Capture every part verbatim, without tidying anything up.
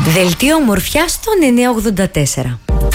Δελτίο ομορφιάς στον εννιακόσια ογδόντα τέσσερα.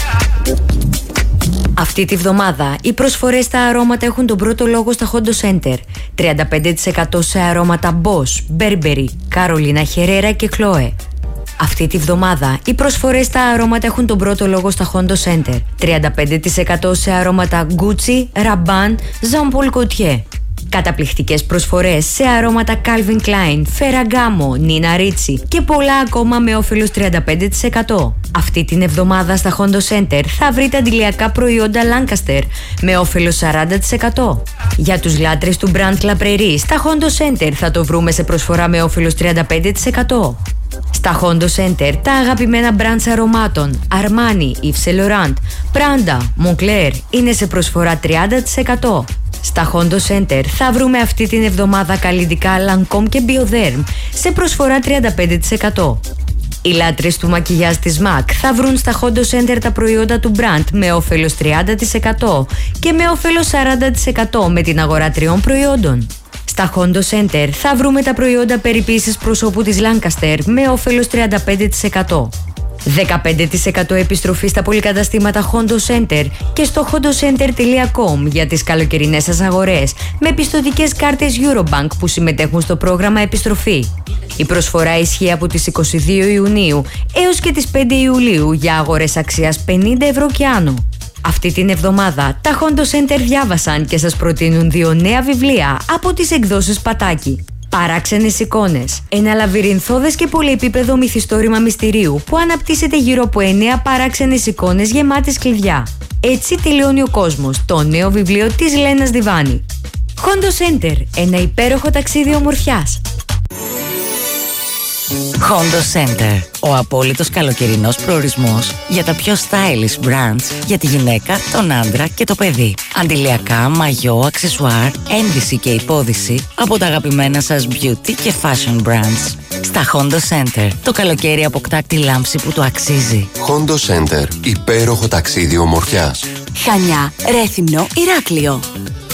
Αυτή τη βδομάδα οι προσφορές στα αρώματα έχουν τον πρώτο λόγο στα Hondo Center. τριάντα πέντε τοις εκατό σε αρώματα Boss, Burberry, Carolina Herrera και Chloe. Αυτή τη βδομάδα οι προσφορές στα αρώματα έχουν τον πρώτο λόγο στα Hondo Center. τριάντα πέντε τοις εκατό σε αρώματα Gucci, Rabanne, Jean Paul Gaultier. Καταπληκτικές προσφορές σε αρώματα Calvin Klein, Ferragamo, Nina Ricci και πολλά ακόμα με όφελος τριάντα πέντε τοις εκατό. Αυτή την εβδομάδα στα Hondo Center θα βρείτε αντιλιακά προϊόντα Lancaster με όφελος σαράντα τοις εκατό. Για τους λάτρες του brand La Prairie, στα Hondo Center θα το βρούμε σε προσφορά με όφελος τριάντα πέντε τοις εκατό. Στα Hondo Center τα αγαπημένα brands αρωμάτων Armani, Yves Saint Laurent, Prada, Moncler είναι σε προσφορά τριάντα τοις εκατό. Στα Hondo Center θα βρούμε αυτή την εβδομάδα καλλιτικά Lancome και Bioderm σε προσφορά τριάντα πέντε τοις εκατό. Οι λάτρες του μακιγιάζ της MAC θα βρουν στα Hondo Center τα προϊόντα του brand με όφελος τριάντα τοις εκατό και με όφελος σαράντα τοις εκατό με την αγορά τριών προϊόντων. Στα Hondo Center θα βρούμε τα προϊόντα περιποίησης προσώπου της Lancaster με όφελος τριάντα πέντε τοις εκατό. δεκαπέντε τοις εκατό επιστροφή στα πολυκαταστήματα Hondo Center και στο hondocenter τελεία com για τις καλοκαιρινές σας αγορές με πιστωτικές κάρτες Eurobank που συμμετέχουν στο πρόγραμμα επιστροφή. Η προσφορά ισχύει από τις είκοσι δύο Ιουνίου έως και τις πέντε Ιουλίου για αγορές αξίας πενήντα ευρώ και άνω. Αυτή την εβδομάδα τα Hondo Center διάβασαν και σας προτείνουν δύο νέα βιβλία από τις εκδόσεις Πατάκη. Παράξενες εικόνες. Ένα λαβυρινθώδες και πολυεπίπεδο μυθιστόρημα μυστηρίου που αναπτύσσεται γύρω από εννέα παράξενες εικόνες γεμάτες κλειδιά. Έτσι τελειώνει ο κόσμος, το νέο βιβλίο της Λένας Διβάνη. Hondo Center, ένα υπέροχο ταξίδι ομορφιάς. Hondo Center, ο απόλυτος καλοκαιρινός προορισμός για τα πιο stylish brands για τη γυναίκα, τον άντρα και το παιδί. Αντιλιακά, μαγιό, αξεσουάρ, ένδυση και υπόδυση από τα αγαπημένα σας beauty και fashion brands. Στα Hondo Center, το καλοκαίρι αποκτά τη λάμψη που το αξίζει. Hondo Center, υπέροχο ταξίδι ομορφιάς. Χανιά, Ρέθυμνο, Ηράκλειο.